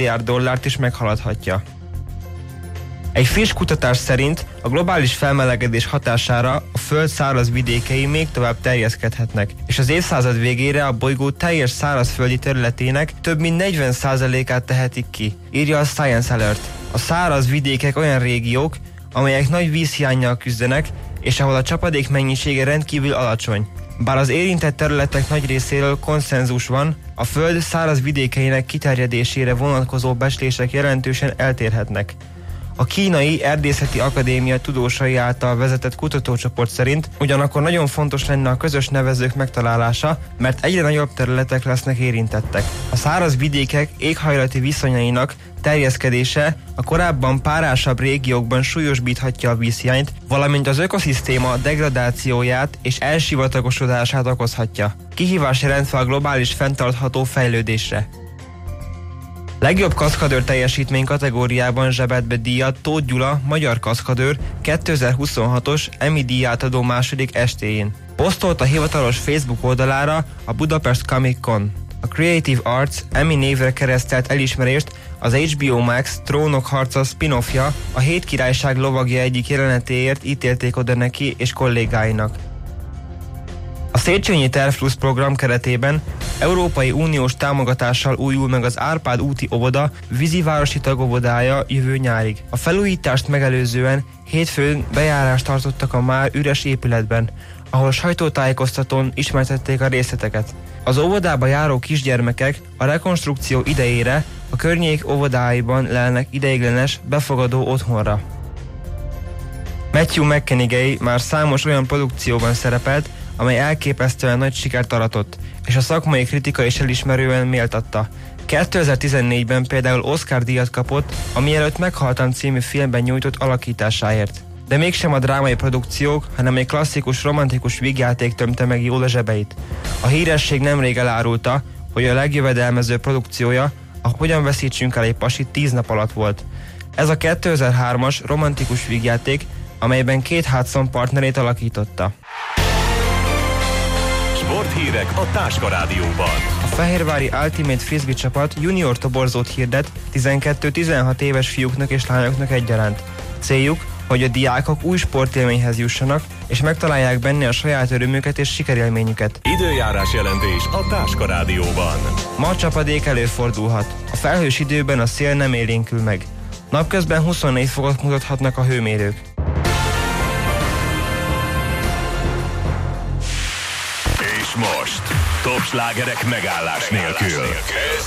milliárd dollárt is meghaladhatja. Egy friss kutatás szerint a globális felmelegedés hatására a Föld száraz vidékei még tovább terjeszkedhetnek, és az évszázad végére a bolygó teljes szárazföldi területének több mint 40%-át tehetik ki, írja a Science Alert. A száraz vidékek olyan régiók, amelyek nagy vízhiánnyal küzdenek, és ahol a csapadék mennyisége rendkívül alacsony. Bár az érintett területek nagy részéről konszenzus van, a Föld száraz vidékeinek kiterjedésére vonatkozó becslések jelentősen eltérhetnek. A Kínai Erdészeti Akadémia tudósai által vezetett kutatócsoport szerint ugyanakkor nagyon fontos lenne a közös nevezők megtalálása, mert egyre nagyobb területek lesznek érintettek. A száraz vidékek éghajlati viszonyainak terjeszkedése a korábban párásabb régiókban súlyosbíthatja a vízhiányt, valamint az ökoszisztéma degradációját és elsivatagosodását okozhatja. Kihívás jelentve a globális fenntartható fejlődésre. Legjobb kaszkadőr teljesítmény kategóriában zsebelt be díjat Tóth Gyula, magyar kaszkadőr 2026-os Emmy díját adó második estéjén. Posztolt a hivatalos Facebook oldalára a Budapest Comic Con. A Creative Arts Emmy névre keresztelt elismerést az HBO Max Trónok harca spin-offja, a Hét Királyság lovagja egyik jelenetéért ítélték oda neki és kollégáinak. A Széchenyi Terv Plus program keretében Európai Uniós támogatással újul meg az Árpád úti óvoda vízivárosi tagóvodája jövő nyárig. A felújítást megelőzően hétfőn bejárást tartottak a már üres épületben, ahol sajtótájékoztatón ismertették a részleteket. Az óvodába járó kisgyermekek a rekonstrukció idejére a környék óvodáiban lelnek ideiglenes, befogadó otthonra. Matthew McConaughey már számos olyan produkcióban szerepelt, amely elképesztően nagy sikert aratott, és a szakmai kritika is elismerően méltatta. 2014-ben például Oscar-díjat kapott a Mielőtt meghaltam című filmben nyújtott alakításáért. De mégsem a drámai produkciók, hanem egy klasszikus romantikus vígjáték tömte meg jól a zsebeit. A híresség nemrég elárulta, hogy a legjövedelmezőbb produkciója a Hogyan veszítsünk el egy pasit 10 nap alatt volt. Ez a 2003-as romantikus vígjáték, amelyben Kate Hudson partnerét alakította. Sporthírek a Táska Rádióban. A fehérvári Ultimate Frisbee csapat junior toborzót hirdet 12-16 éves fiúknak és lányoknak egyaránt. Céljuk, hogy a diákok új sportélményhez jussanak, és megtalálják benne a saját örömüket és sikerélményüket. Időjárás jelentés a Táska Rádióban. Ma csapadék előfordulhat. A felhős időben a szél nem élénkül meg. Napközben 24 fokot mutathatnak a hőmérők. És most top slágerek megállás nélkül.